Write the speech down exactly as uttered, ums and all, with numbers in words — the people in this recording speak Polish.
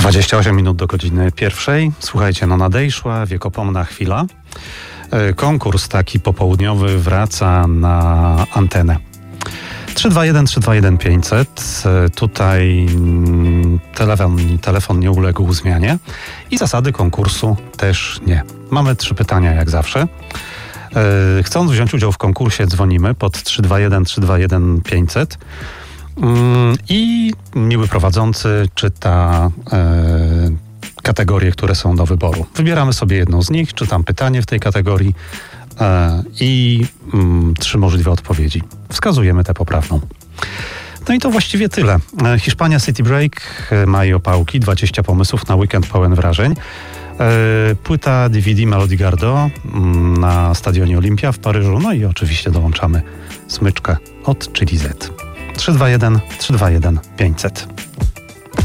dwadzieścia osiem minut do godziny pierwszej. Słuchajcie, no nadejszła wiekopomna chwila. Konkurs taki popołudniowy wraca na antenę. trzy dwa jeden trzy dwa jeden pięćset. Tutaj telefon, telefon nie uległ zmianie i zasady konkursu też nie. Mamy trzy pytania jak zawsze. Chcąc wziąć udział w konkursie, dzwonimy pod trzy dwa jeden trzy dwa jeden pięćset i miły prowadzący czyta kategorie, które są do wyboru. Wybieramy sobie jedną z nich, czytam pytanie w tej kategorii i trzy możliwe odpowiedzi. Wskazujemy tę poprawną. No i to właściwie tyle. Hiszpania City Break, Maj Opałki, dwadzieścia pomysłów na weekend pełen wrażeń. Płyta D V D Melody Gardot na Stadionie Olimpia w Paryżu. No i oczywiście dołączamy smyczkę od Chili Z. trzy dwa jeden trzy dwa jeden pięćset.